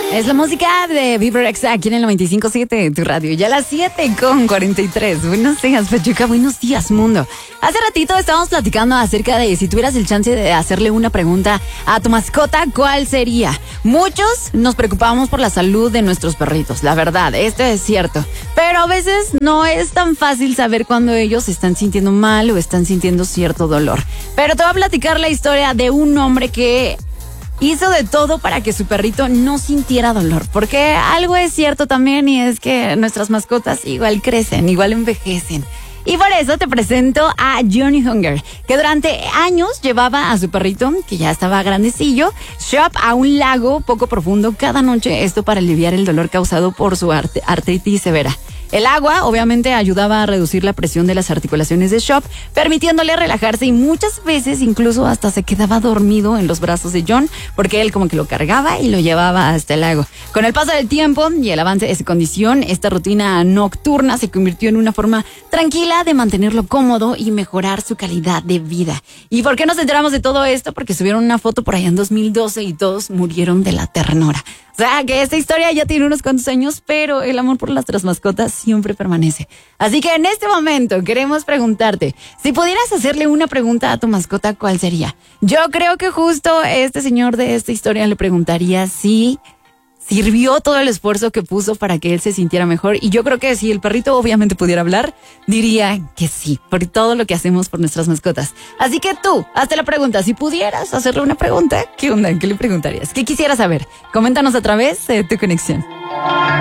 Es la música de Viver X aquí en el 95.7, tu radio. Ya a las 7:43. Buenos días, Pachuca. Buenos días, mundo. Hace ratito estábamos platicando acerca de si tuvieras el chance de hacerle una pregunta a tu mascota, ¿cuál sería? Muchos nos preocupamos por la salud de nuestros perritos, la verdad, esto es cierto. Pero a veces no es tan fácil saber cuando ellos se están sintiendo mal o están sintiendo cierto dolor. Pero te voy a platicar la historia de un hombre que hizo de todo para que su perrito no sintiera dolor, porque algo es cierto también y es que nuestras mascotas igual crecen, igual envejecen. Y por eso te presento a Johnny Hunger, que durante años llevaba a su perrito, que ya estaba grandecillo, Shop, a un lago poco profundo cada noche, esto para aliviar el dolor causado por su artritis severa. El agua obviamente ayudaba a reducir la presión de las articulaciones de Shop, permitiéndole relajarse y muchas veces incluso hasta se quedaba dormido en los brazos de John, porque él como que lo cargaba y lo llevaba hasta el lago. Con el paso del tiempo y el avance de su condición, esta rutina nocturna se convirtió en una forma tranquila de mantenerlo cómodo y mejorar su calidad de vida. ¿Y por qué nos enteramos de todo esto? Porque subieron una foto por allá en 2012 y todos murieron de la ternura. O sea, que esta historia ya tiene unos cuantos años, pero el amor por nuestras mascotas siempre permanece. Así que en este momento queremos preguntarte, si pudieras hacerle una pregunta a tu mascota, ¿cuál sería? Yo creo que justo este señor de esta historia le preguntaría si sirvió todo el esfuerzo que puso para que él se sintiera mejor. Y yo creo que si el perrito obviamente pudiera hablar, diría que sí, por todo lo que hacemos por nuestras mascotas. Así que tú, hazte la pregunta. Si pudieras hacerle una pregunta, ¿qué onda? ¿Qué le preguntarías? ¿Qué quisieras saber? Coméntanos a través de tu conexión.